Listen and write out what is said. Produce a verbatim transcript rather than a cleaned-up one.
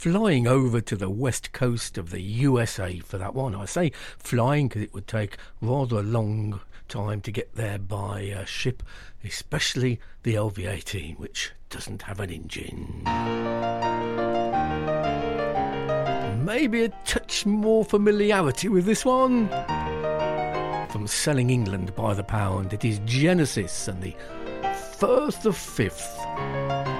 flying over to the west coast of the U S A for that one. I say flying because it would take rather a long time to get there by uh, ship, especially the L V eighteen, which doesn't have an engine. Maybe a touch more familiarity with this one. From Selling England by the Pound, it is Genesis and the First of Fifth.